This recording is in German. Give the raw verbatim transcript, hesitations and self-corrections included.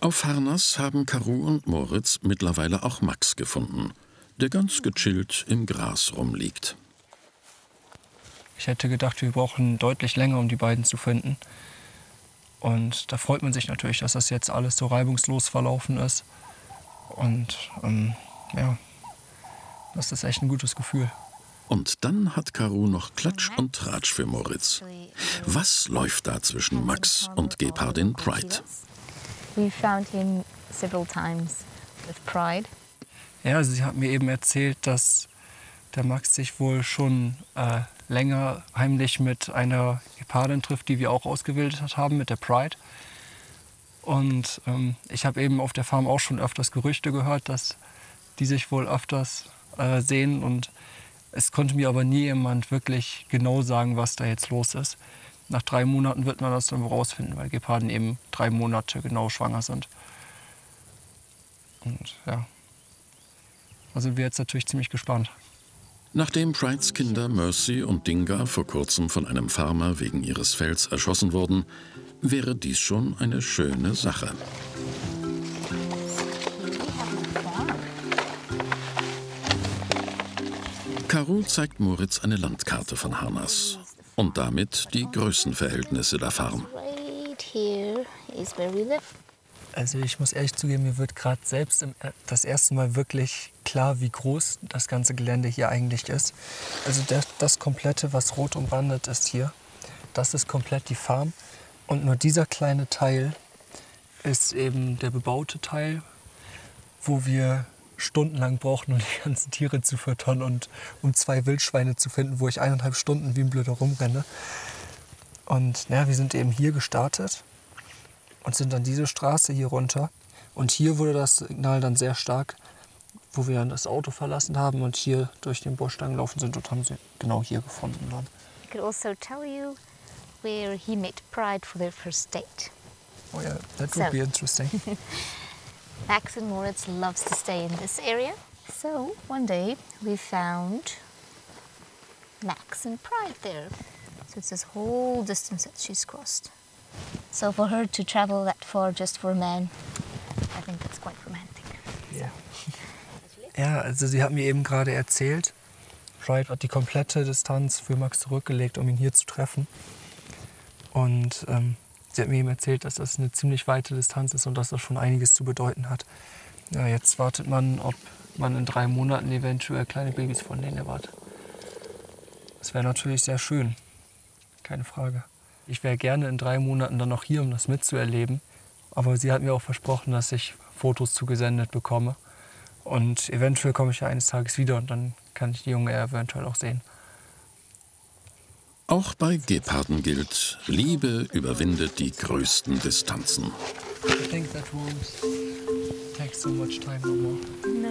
Auf Harnas haben Karou und Moritz mittlerweile auch Max gefunden, der ganz gechillt im Gras rumliegt. Ich hätte gedacht, wir brauchen deutlich länger, um die beiden zu finden. Und da freut man sich natürlich, dass das jetzt alles so reibungslos verlaufen ist. Und ähm, ja, das ist echt ein gutes Gefühl. Und dann hat Karou noch Klatsch und Tratsch für Moritz. Was läuft da zwischen Max und Gepardin Pride? We found him several times with Pride. Ja, also sie hat mir eben erzählt, dass der Max sich wohl schon äh, länger heimlich mit einer Gepardin trifft, die wir auch ausgewildert haben, mit der Pride. Und ähm, ich habe eben auf der Farm auch schon öfters Gerüchte gehört, dass die sich wohl öfters äh, sehen. Und es konnte mir aber nie jemand wirklich genau sagen, was da jetzt los ist. Nach drei Monaten wird man das dann rausfinden, weil Geparden eben drei Monate genau schwanger sind. Und ja, da sind wir jetzt natürlich ziemlich gespannt. Nachdem Prides Kinder Mercy und Dinga vor kurzem von einem Farmer wegen ihres Fells erschossen wurden, wäre dies schon eine schöne Sache. Karou zeigt Moritz eine Landkarte von Harnas und damit die Größenverhältnisse der Farm. Also ich muss ehrlich zugeben, mir wird gerade selbst im, das erste Mal wirklich klar, wie groß das ganze Gelände hier eigentlich ist. Also das, das komplette, was rot umrandet ist hier, das ist komplett die Farm. Und nur dieser kleine Teil ist eben der bebaute Teil, wo wir stundenlang brauchen, um die ganzen Tiere zu füttern und um zwei Wildschweine zu finden, wo ich eineinhalb Stunden wie ein Blöder rumrenne. Und ja, wir sind eben hier gestartet und sind dann diese Straße hier runter. Und hier wurde das Signal dann sehr stark, wo wir dann das Auto verlassen haben und hier durch den Busch dann gelaufen sind und haben sie genau hier gefunden dann. I could also tell you where he met Pride for their first date. Oh yeah, that would So. be interesting. Max and Moritz loves to stay in this area. So one day we found Max and Pride there. So it's this whole distance that she's crossed. So for her to travel that far just for a man, I think that's quite romantic. Yeah. Ja, also sie hat mir eben gerade erzählt, Pride hat die komplette Distanz für Max zurückgelegt, um ihn hier zu treffen. Und ähm, sie hat mir eben erzählt, dass das eine ziemlich weite Distanz ist und dass das schon einiges zu bedeuten hat. Ja, jetzt wartet man, ob man in drei Monaten eventuell kleine Babys von denen erwartet. Das wäre natürlich sehr schön, keine Frage. Ich wäre gerne in drei Monaten dann noch hier, um das mitzuerleben. Aber sie hat mir auch versprochen, dass ich Fotos zugesendet bekomme. Und eventuell komme ich ja eines Tages wieder und dann kann ich die Junge eventuell auch sehen. Auch bei Geparden gilt, Liebe überwindet die größten Distanzen. I think that won't take so much time no more.